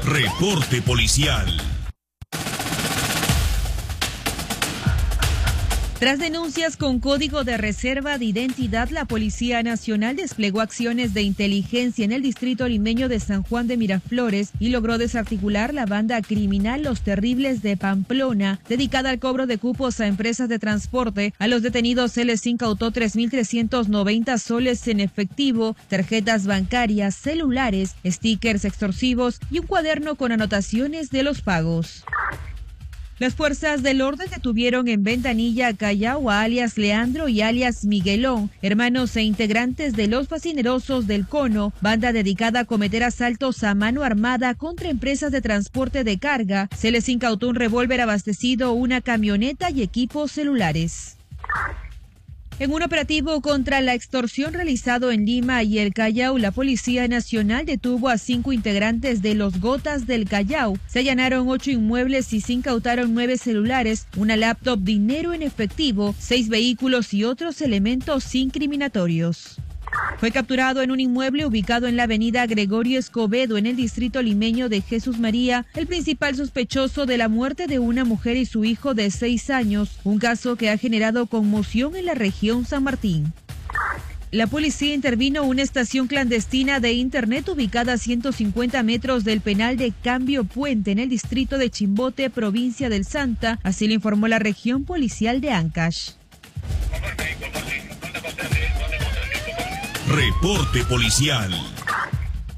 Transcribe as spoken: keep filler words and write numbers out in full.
Reporte policial. Tras denuncias con código de reserva de identidad, la Policía Nacional desplegó acciones de inteligencia en el distrito limeño de San Juan de Miraflores y logró desarticular la banda criminal Los Terribles de Pamplona, dedicada al cobro de cupos a empresas de transporte. A los detenidos se les incautó tres mil trescientos noventa soles en efectivo, tarjetas bancarias, celulares, stickers extorsivos y un cuaderno con anotaciones de los pagos. Las fuerzas del orden detuvieron en Ventanilla, Callao, a alias Leandro y alias Miguelón, hermanos e integrantes de los Fascinerosos del Cono, banda dedicada a cometer asaltos a mano armada contra empresas de transporte de carga. Se les incautó un revólver abastecido, una camioneta y equipos celulares. En un operativo contra la extorsión realizado en Lima y el Callao, la Policía Nacional detuvo a cinco integrantes de los Gotas del Callao. Se allanaron ocho inmuebles y se incautaron nueve celulares, una laptop, dinero en efectivo, seis vehículos y otros elementos incriminatorios. Fue capturado en un inmueble ubicado en la avenida Gregorio Escobedo, en el distrito limeño de Jesús María, el principal sospechoso de la muerte de una mujer y su hijo de seis años, un caso que ha generado conmoción en la región San Martín. La policía intervino una estación clandestina de internet ubicada a ciento cincuenta metros del penal de Cambio Puente, en el distrito de Chimbote, provincia del Santa, así lo informó la región policial de Ancash. Reporte policial.